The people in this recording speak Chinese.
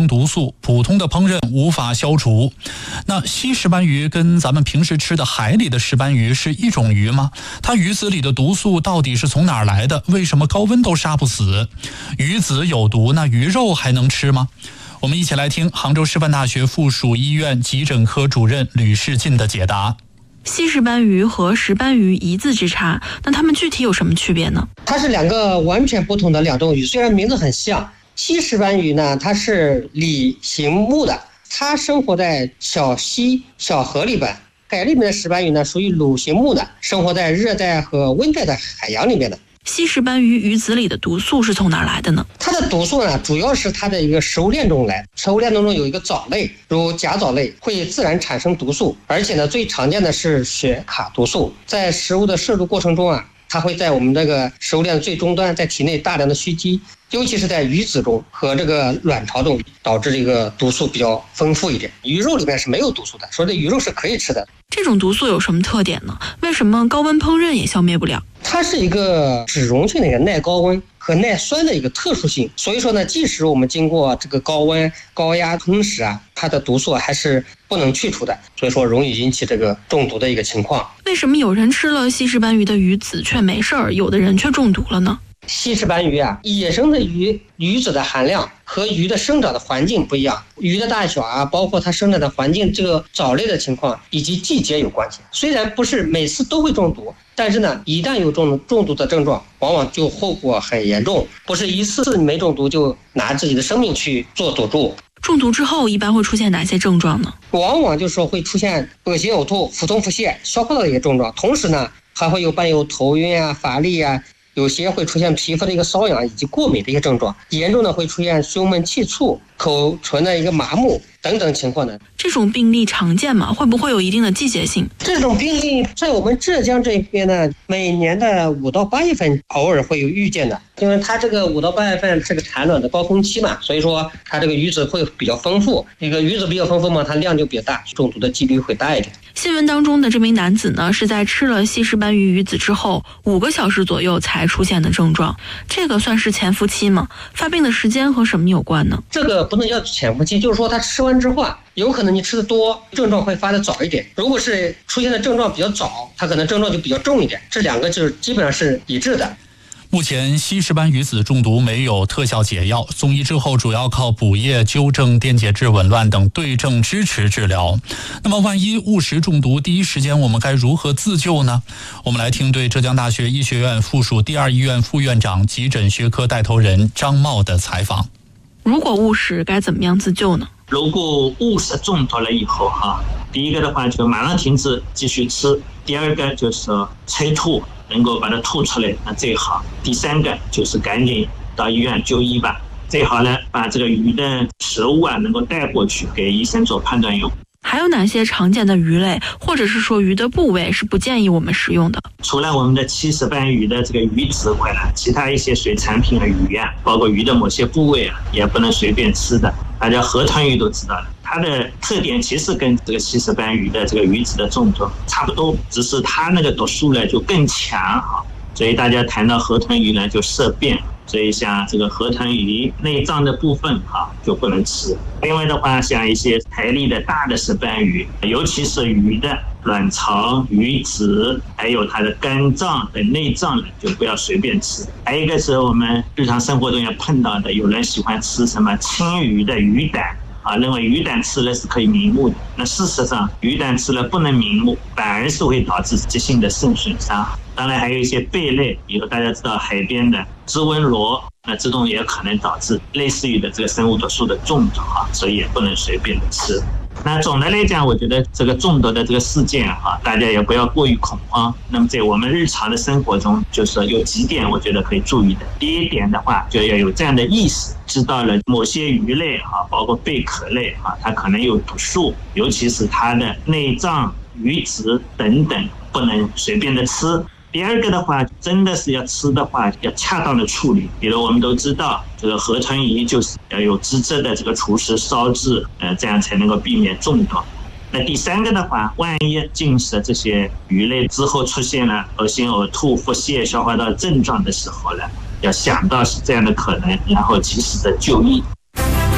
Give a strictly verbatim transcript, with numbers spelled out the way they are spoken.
生毒素，普通的烹饪无法消除。那西石斑鱼跟咱们平时吃的海里的石斑鱼是一种鱼吗？它鱼子里的毒素到底是从哪儿来的？为什么高温都杀不死？鱼子有毒，那鱼肉还能吃吗？我们一起来听杭州师范大学附属医院急诊科主任吕世进的解答。 西石斑鱼和石斑鱼一字之差，那它们具体有什么区别呢？ 它是两个完全不同的两种鱼，虽然名字很像。西石斑鱼呢，它是鲤形目的，它生活在小溪、小河里边；海里面的石斑鱼呢，属于鲁形目的，生活在热带和温带的海洋里面的。 西石斑鱼鱼子里的毒素是从哪儿来的呢？ 它的毒素呢，主要是它的一个食物链中来。食物链当中有一个藻类，如甲藻类，会自然产生毒素，而且呢，最常见的是血卡毒素。在食物的摄入过程中啊，它会在我们这个食物链的最终端，在体内大量的蓄积，尤其是在鱼子中和这个卵巢中，导致这个毒素比较丰富一点。鱼肉里面是没有毒素的，所以鱼肉是可以吃的。 这种毒素有什么特点呢？为什么高温烹饪也消灭不了？ 它是一个脂溶性的一个耐高温和耐酸的一个特殊性，所以说呢，即使我们经过这个高温高压烹食啊，它的毒素还是不能去除的，所以说容易引起这个中毒的一个情况。 为什么有人吃了西石斑鱼的鱼子却没事儿，有的人却中毒了呢？ 西石斑鱼啊，野生的鱼鱼子的含量和鱼的生长的环境不一样，鱼的大小啊，包括它生长的环境，这个藻类的情况以及季节有关系。虽然不是每次都会中毒，但是呢，一旦有中中毒的症状，往往就后果很严重，不是一次没中毒就拿自己的生命去做赌注。 中毒之后一般会出现哪些症状呢？ 往往就是说会出现恶心呕吐、腹痛腹泻、消化道的一些症状，同时呢，还会有伴有头晕啊、乏力啊，有些会出现皮肤的一个瘙痒以及过敏的一个症状，严重的会出现胸闷气促、口唇的一个麻木等等情况的。 这种病例常见吗？会不会有一定的季节性？ 这种病例在我们浙江这边呢，每年的五到八月份偶尔会有遇见的，因为它这个五到八月份是个产卵的高峰期嘛，所以说它这个鱼子会比较丰富，这个鱼子比较丰富嘛，它量就比较大，中毒的几率会大一点。 新闻当中的这名男子呢，是在吃了西石斑鱼鱼子之后五个小时左右才出现的症状，这个算是潜伏期吗？发病的时间和什么有关呢？ 这个不能叫潜伏期，就是说他吃完之后啊，有可能你吃的多，症状会发的早一点；如果是出现的症状比较早，他可能症状就比较重一点。这两个就是基本上是一致的。 目前西石斑鱼子中毒没有特效解药，送医之后主要靠补液、纠正电解质紊乱等对症支持治疗。那么万一误食中毒，第一时间我们该如何自救呢？我们来听对浙江大学医学院附属第二医院副院长、急诊学科带头人张茂的采访。 如果误食该怎么样自救呢？ 如果误食中毒了以后哈，第一个的话就马上停止继续吃，第二个就是催吐，能够把它吐出来那最好，第三个就是赶紧到医院就医吧，最好呢把这个鱼的食物啊能够带过去给医生做判断用。 还有哪些常见的鱼类或者是说鱼的部位是不建议我们食用的？ 除了我们的西石斑鱼的这个鱼子外，其他一些水产品的鱼啊，包括鱼的某些部位啊，也不能随便吃的。大家河豚鱼都知道了，它的特点其实跟这个西石斑鱼的这个鱼子的中毒差不多，只是它那个毒素呢就更强哈。所以大家谈到河豚鱼呢就色变，所以像这个河豚鱼内脏的部分哈就不能吃。另外的话，像一些海里的大的石斑鱼，尤其是鱼的卵巢、鱼子，还有它的肝脏的内脏呢，就不要随便吃。还有一个是我们日常生活中要碰到的，有人喜欢吃什么青鱼的鱼胆啊，认为鱼胆吃了是可以明目的。那事实上，鱼胆吃了不能明目，反而是会导致急性的肾损伤。当然还有一些贝类，比如大家知道海边的织纹螺，那这种也可能导致类似于的这个生物毒素的中毒啊，所以也不能随便的吃。那总的来讲，我觉得这个中毒的这个事件啊，大家也不要过于恐慌。那么在我们日常的生活中，就是有几点我觉得可以注意的。第一点的话，就要有这样的意识，知道了某些鱼类啊，包括贝壳类啊，它可能有毒素，尤其是它的内脏、鱼子等等，不能随便的吃。第二个的话，真的是要吃的话，要恰当的处理。比如我们都知道，这个河豚鱼就是要有资质的这个厨师烧制，呃，这样才能够避免中毒。那第三个的话，万一进食这些鱼类之后出现了恶心、呕吐、腹泻、消化道症状的时候呢，要想到是这样的可能，然后及时的就医。